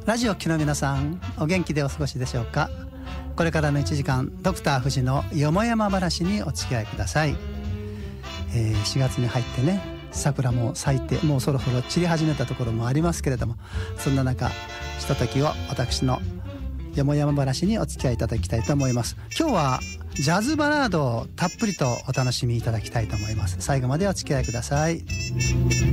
ラジオ機の皆さん、お元気でお過ごしでしょうか。これからの1時間、ドクター藤のよもやま話にお付き合いください。4月に入ってね、桜も咲いてもうそろそろ散り始めたところもありますけれども、そんな中ひとときを私のよもやま話にお付き合いいただきたいと思います。今日はジャズバラードをたっぷりとお楽しみいただきたいと思います。最後までお付き合いください。